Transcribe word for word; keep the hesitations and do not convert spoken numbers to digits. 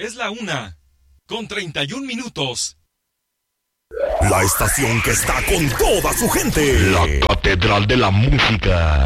Es la una, con treinta y un minutos. La estación que está con toda su gente. La Catedral de la Música.